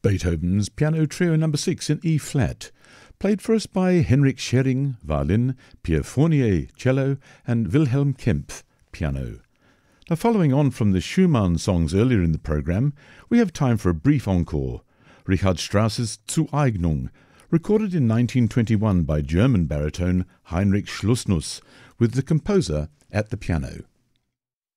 Beethoven's Piano Trio No. 6 in E-flat, played for us by Henrik Schering, violin, Pierre Fournier, cello, and Wilhelm Kempf, piano. Now, following on from the Schumann songs earlier in the program, we have time for a brief encore. Richard Strauss's Zueignung, recorded in 1921 by German baritone Heinrich Schlussnuss, with the composer at the piano.